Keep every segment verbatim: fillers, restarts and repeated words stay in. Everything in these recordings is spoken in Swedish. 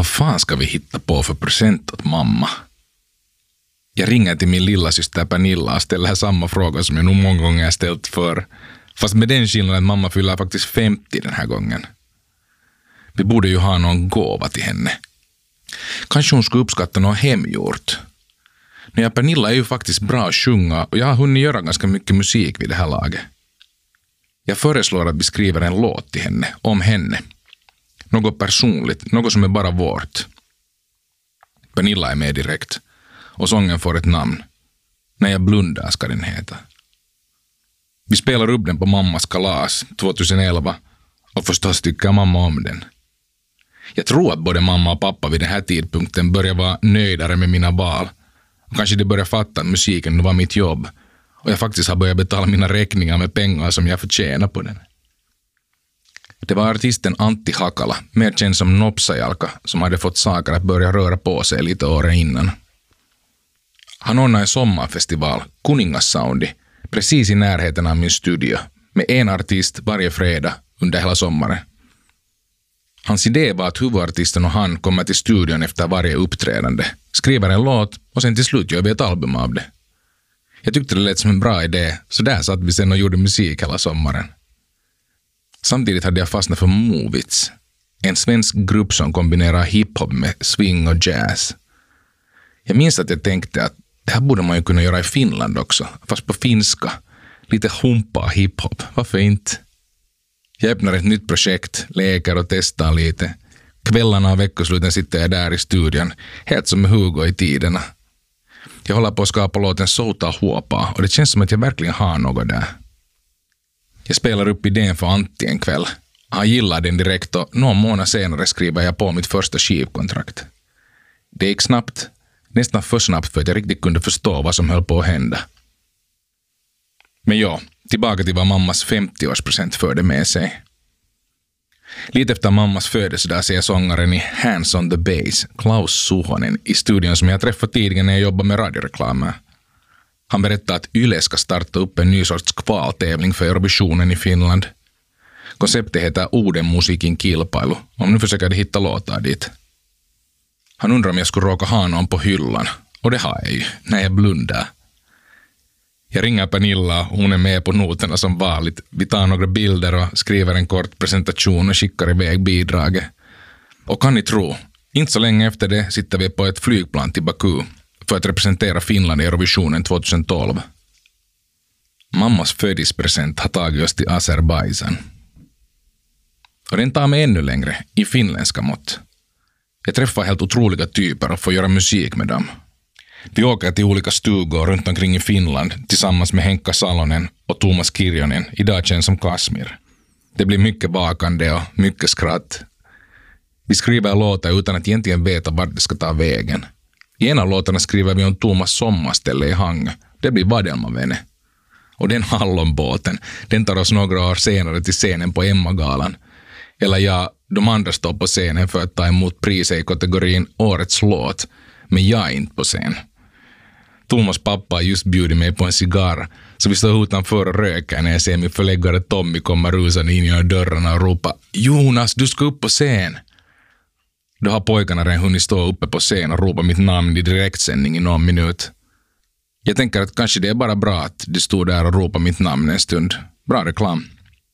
Vad fan ska vi hitta på för present åt mamma? Jag ringer till min lilla syster Pernilla och ställer samma fråga som jag nog många gånger ställt för. Fast med den skillnaden att mamma fyller faktiskt femtio den här gången. Vi borde ju ha någon gåva till henne. Kanske hon skulle uppskatta något hemgjort. Nej, Pernilla är ju faktiskt bra att sjunga och jag har hunnit göra ganska mycket musik vid det här laget. Jag föreslår att vi skriver en låt till henne, om henne. Något personligt, något som är bara vårt. Pernilla är med direkt. Och sången får ett namn. När jag blundar ska den heta. Vi spelar upp den på mammas kalas tjugoelva och förstås tycker mamma om den. Jag tror att både mamma och pappa vid den här tidpunkten börjar vara nöjdare med mina val. Och kanske de börjar fatta att musiken var mitt jobb. Och jag faktiskt har börjat betala mina räkningar med pengar som jag förtjänar på den. Det var artisten Antti Hakala, mer känd som Nopsajalka, som hade fått saker att börja röra på sig lite åren innan. Han ordnade en sommarfestival, Kuningassoundi, precis i närheten av min studio, med en artist varje fredag under hela sommaren. Hans idé var att huvudartisten och han kommer till studion efter varje uppträdande, skriver en låt och sen till slut gör vi ett album av det. Jag tyckte det lät som en bra idé, så där satt vi sen och gjorde musik hela sommaren. Samtidigt hade jag fastnat för Movits, en svensk grupp som kombinerar hiphop med swing och jazz. Jag minns att jag tänkte att det här borde man ju kunna göra i Finland också, fast på finska. Lite humpa hiphop, varför inte? Jag öppnar ett nytt projekt, leker och testar lite. Kvällarna och veckosluten sitter jag där i studion, helt som med Hugo i tiderna. Jag håller på att skapa låten Souta Huopa och det känns som att jag verkligen har något där. Jag spelar upp idén för Antti en kväll. Han gillar den direkt och någon månad senare skriver jag på mitt första skivkontrakt. Det gick snabbt, nästan för snabbt för att jag riktigt kunde förstå vad som höll på att hända. Men ja, tillbaka till vad mammas femtioårspresent förde med sig. Lite efter mammas födelsedag ser jag sångaren i Hands on the Bass, Klaus Suhonen, i studion som jag träffade tidigare när jag jobbade med radioreklamer. Han berättade att Yle ska starta upp en ny sorts kvaltävling för Eurovisionen i Finland. Konceptet heter Uden musiikin kilpailu, och nu försöker de hitta låtar dit. Han undrar om jag skulle råka ha någon på hyllan, och det har jag ju, när jag blundar. Jag ringer Pernilla, hon är med på noterna som vanligt. Vi tar några bilder och skriver en kort presentation och skickar iväg bidraget. Och kan ni tro, inte så länge efter det sitter vi på ett flygplan till Baku för att representera Finland i Eurovisionen tjugotolv. Mammas födelsedagspresent har tagit oss till Azerbaijan. Och den tar mig ännu längre, i finländska mått. Jag träffar helt otroliga typer och får göra musik med dem. Vi åker till olika stugor runt omkring i Finland tillsammans med Henkka Salonen och Thomas Kirjonen, idag känd som Kasmir. Det blir mycket vakande och mycket skratt. Vi skriver låtar utan att egentligen veta vart det ska ta vägen. I en av låtarna skriver vi om Thomas sommarställe i Hang. Det blir Vadelmavene. Och den hallonbåten, den tar oss några år senare till scenen på Emma-galan. Eller ja, de andra står på scenen för att ta emot priset i kategorin Årets låt, men jag är inte på scen. Thomas pappa har just bjudit mig på en cigarr, så vi står utanför och röker när jag ser min förläggare Tommy komma rusande in genom dörrarna och ropa Jonas, du ska upp på scen! Då har pojkarna redan hunnit stå uppe på scen och ropa mitt namn i direktsändning i någon minut. Jag tänker att kanske det är bara bra att du stod där och ropade mitt namn en stund. Bra reklam.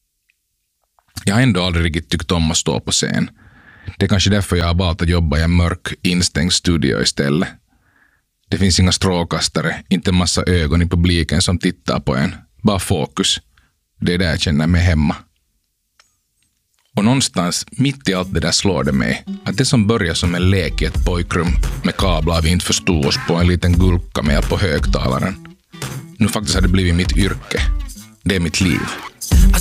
Jag har ändå aldrig riktigt tyckt om att stå på scen. Det är kanske därför jag har valt att jobba i en mörk, instängd studio istället. Det finns inga strålkastare, inte massa ögon i publiken som tittar på en. Bara fokus. Det är där jag känner mig hemma. Och någonstans, mitt i allt det där slår det mig att det som börjar som en lek i ett pojkrum med kablar vi inte förstod oss på en liten guldkamel på högtalaren. Nu faktiskt har det blivit mitt yrke. Det är mitt liv.